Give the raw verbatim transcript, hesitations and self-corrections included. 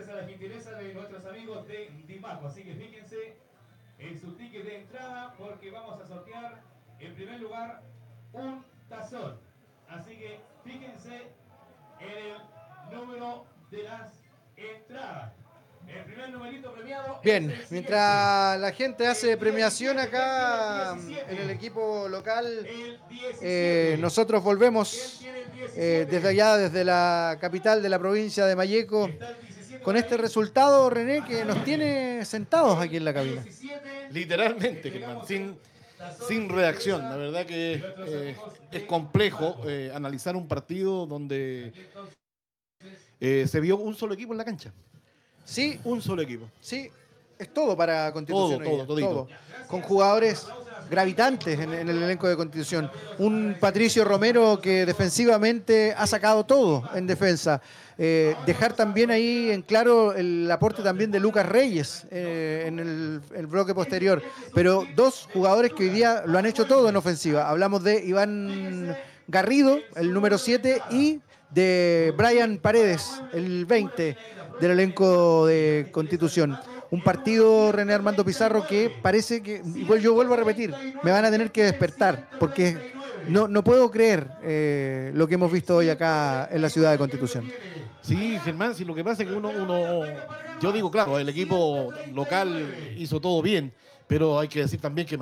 a la gentileza de nuestros amigos de Dimaco. Así que fíjense en su ticket de entrada porque vamos a sortear en primer lugar un tazón. Así que fíjense en el número de las entradas. El primer numerito premiado. Bien, es el mientras la gente hace premiación acá en el equipo local, eh, nosotros volvemos eh, desde allá, desde la capital de la provincia de Malleco, con este resultado, René, que nos tiene sentados aquí en la cabina. Literalmente, Germán, sin, sin reacción. La verdad que eh, es complejo eh, analizar un partido donde eh, se vio un solo equipo en la cancha. Sí, Un solo equipo. sí, es todo para Constitución. Todo, hoy día, todo, todito. todo. Con jugadores gravitantes en, en el elenco de Constitución. Un Patricio Romero que defensivamente ha sacado todo en defensa. Eh, dejar también ahí en claro el aporte también de Lucas Reyes eh, en el, el bloque posterior. Pero dos jugadores que hoy día lo han hecho todo en ofensiva. Hablamos de Iván Garrido, el número siete, y de Brian Paredes, el veinte, del elenco de Constitución. Un partido, René Armando Pizarro, que parece que, igual yo vuelvo a repetir, me van a tener que despertar, porque no, no puedo creer eh, lo que hemos visto hoy acá en la ciudad de Constitución. Sí, Germán, sí, lo que pasa es que uno, uno, yo digo, claro, el equipo local hizo todo bien, pero hay que decir también que